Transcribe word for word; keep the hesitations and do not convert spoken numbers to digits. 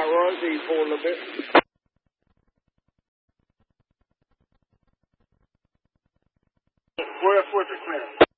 right, Z for a little bit. Where, where's the clearance?